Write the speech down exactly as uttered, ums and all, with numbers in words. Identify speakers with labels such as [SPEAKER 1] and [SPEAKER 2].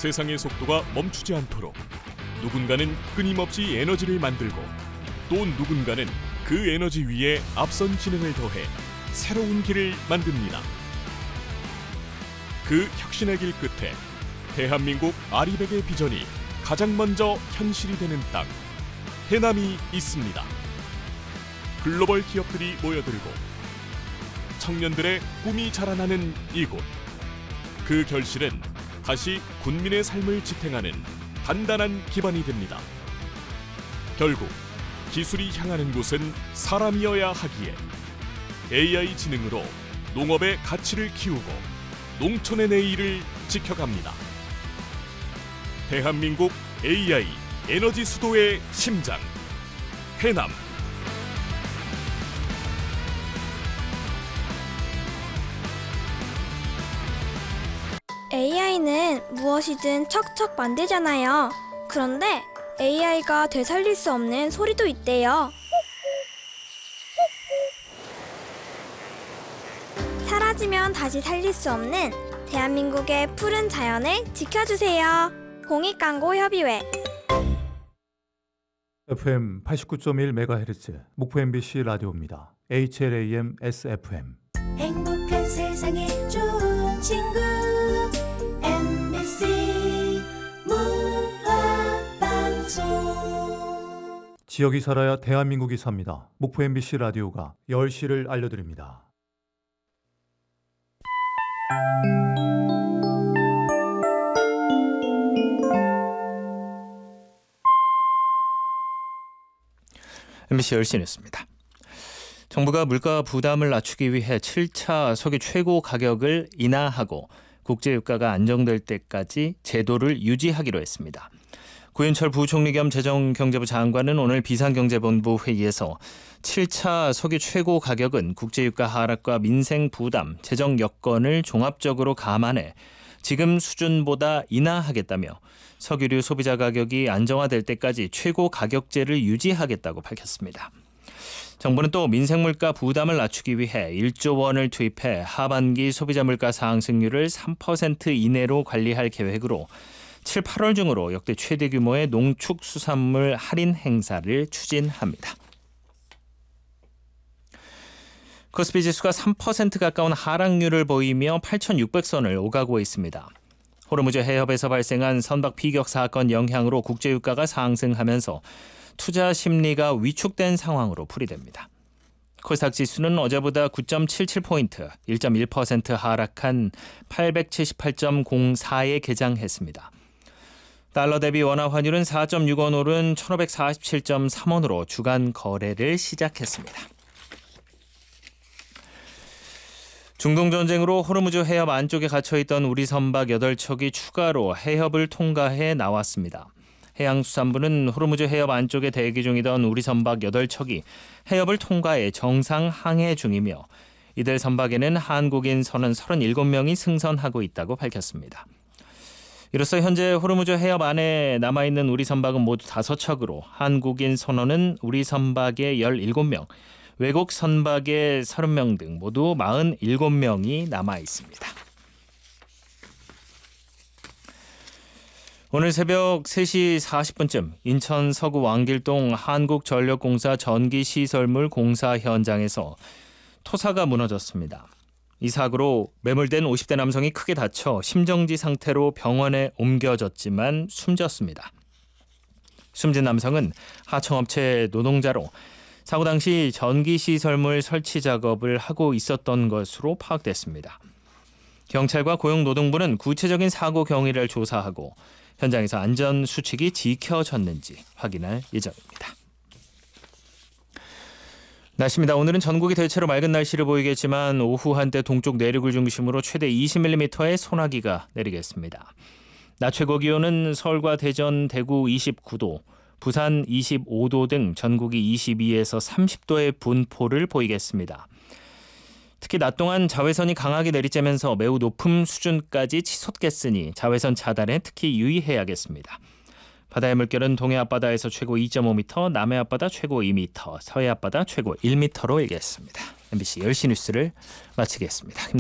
[SPEAKER 1] 세상의 속도가 멈추지 않도록 누군가는 끊임없이 에너지를 만들고 또 누군가는 그 에너지 위에 앞선 지능을 더해 새로운 길을 만듭니다. 그 혁신의 길 끝에 대한민국 아리백의 비전이 가장 먼저 현실이 되는 땅, 해남이 있습니다. 글로벌 기업들이 모여들고 청년들의 꿈이 자라나는 이곳. 그 결실은 다시 군민의 삶을 지탱하는 단단한 기반이 됩니다. 결국 기술이 향하는 곳은 사람이어야 하기에 에이아이 지능으로 농업의 가치를 키우고 농촌의 내일을 지켜갑니다. 대한민국 에이아이 에너지 수도의 심장, 해남.
[SPEAKER 2] 에이아이는 무엇이든 척척 만들잖아요. 그런데 에이아이가 되살릴 수 없는 소리도 있대요. 사라지면 다시 살릴 수 없는 대한민국의 푸른 자연을 지켜주세요. 공익광고협의회.
[SPEAKER 3] 에프엠 팔십구 점 일 메가헤르츠 목포 엠비씨 라디오입니다. 에이치엘에이엠 에스에프엠.
[SPEAKER 4] 행복한 세상에 좋은 친구 엠비씨 문화방송.
[SPEAKER 3] 지역이 살아야 대한민국이 삽니다. 목포 엠비씨 라디오가 열 시를 알려드립니다.
[SPEAKER 5] 엠비씨 열 시 뉴스입니다. 정부가 물가 부담을 낮추기 위해 칠 차 석유 최고 가격을 인하하고 국제유가가 안정될 때까지 제도를 유지하기로 했습니다. 구윤철 부총리 겸 재정경제부 장관은 오늘 비상경제본부 회의에서 칠 차 석유 최고 가격은 국제유가 하락과 민생 부담, 재정 여건을 종합적으로 감안해 지금 수준보다 인하하겠다며 석유류 소비자 가격이 안정화될 때까지 최고 가격제를 유지하겠다고 밝혔습니다. 정부는 또 민생 물가 부담을 낮추기 위해 일조 원을 투입해 하반기 소비자 물가 상승률을 삼 퍼센트 이내로 관리할 계획으로 칠, 팔월 중으로 역대 최대 규모의 농축수산물 할인 행사를 추진합니다. 코스피 지수가 삼 퍼센트 가까운 하락률을 보이며 팔천육백 선을 오가고 있습니다. 호르무즈 해협에서 발생한 선박 피격 사건 영향으로 국제유가가 상승하면서 투자 심리가 위축된 상황으로 풀이됩니다. 코스닥 지수는 어제보다 구 점 칠칠 포인트, 일 점 일 퍼센트 하락한 팔백칠십팔 점 공사에 개장했습니다. 달러 대비 원화 환율은 사 점 육 원 오른 천오백사십칠 점 삼 원으로 주간 거래를 시작했습니다. 중동 전쟁으로 호르무즈 해협 안쪽에 갇혀있던 우리 선박 여덟 척이 추가로 해협을 통과해 나왔습니다. 해양수산부는 호르무즈 해협 안쪽에 대기 중이던 우리 선박 여덟 척이 해협을 통과해 정상 항해 중이며 이들 선박에는 한국인 선원 서른일곱 명이 승선하고 있다고 밝혔습니다. 이로써 현재 호르무즈 해협 안에 남아있는 우리 선박은 모두 다섯 척으로 한국인 선원은 우리 선박의 열일곱 명, 외국 선박의 서른 명 등 모두 사십칠 명이 남아 있습니다. 오늘 새벽 세 시 사십 분쯤 인천 서구 왕길동 한국전력공사 전기시설물 공사 현장에서 토사가 무너졌습니다. 이 사고로 매몰된 오십 대 남성이 크게 다쳐 심정지 상태로 병원에 옮겨졌지만 숨졌습니다. 숨진 남성은 하청업체 노동자로 사고 당시 전기시설물 설치 작업을 하고 있었던 것으로 파악됐습니다. 경찰과 고용노동부는 구체적인 사고 경위를 조사하고 현장에서 안전수칙이 지켜졌는지 확인할 예정입니다. 날씨입니다. 오늘은 전국이 대체로 맑은 날씨를 보이겠지만 오후 한때 동쪽 내륙을 중심으로 최대 이십 밀리미터의 소나기가 내리겠습니다. 낮 최고 기온은 서울과 대전, 대구 이십구 도, 부산 이십오 도 등 전국이 이십이에서 삼십 도의 분포를 보이겠습니다. 특히 낮 동안 자외선이 강하게 내리쬐면서 매우 높은 수준까지 치솟겠으니 자외선 차단에 특히 유의해야겠습니다. 바다의 물결은 동해 앞바다에서 최고 이 점 오 미터, 남해 앞바다 최고 이 미터, 서해 앞바다 최고 일 미터로 일겠습니다. 엠비씨 열 시 뉴스를 마치겠습니다.